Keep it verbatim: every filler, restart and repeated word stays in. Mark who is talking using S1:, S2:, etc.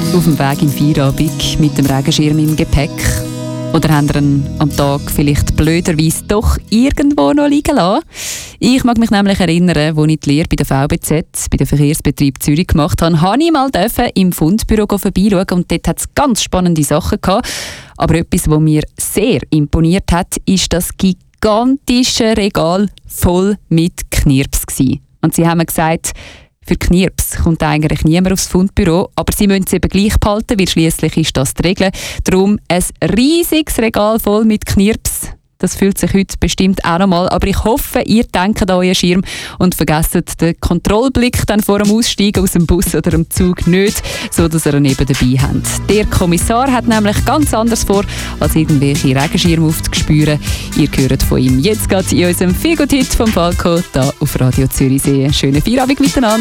S1: auf dem Weg im Feierabend mit dem Regenschirm im Gepäck? Oder haben ihr ihn am Tag vielleicht blöderweise doch irgendwo noch liegen lassen? Ich mag mich nämlich erinnern, als ich die Lehre bei der V B Z, bei dem Verkehrsbetrieb Zürich gemacht habe, durfte ich mal im Fundbüro vorbeischauen und dort hat es ganz spannende Sachen gehabt. Aber etwas, was mir sehr imponiert hat, ist das gigantische Regal voll mit Knirps gewesen. Und sie haben mir gesagt, für Knirps kommt eigentlich niemand aufs Fundbüro, aber sie müssen es eben gleich behalten, weil schliesslich ist das die Regel. Darum ein riesiges Regal voll mit Knirps. Das fühlt sich heute bestimmt auch noch mal. Aber ich hoffe, ihr denkt an euren Schirm und vergesst den Kontrollblick dann vor dem Aussteigen aus dem Bus oder dem Zug nicht, so dass ihr ihn eben dabei habt. Der Kommissar hat nämlich ganz anders vor, als irgendwelche Regenschirme aufzuspüren. Ihr hört von ihm jetzt gerade in unserem Feelgood-Hit vom Falco, hier auf Radio Zürichsee. Schönen Feierabend miteinander.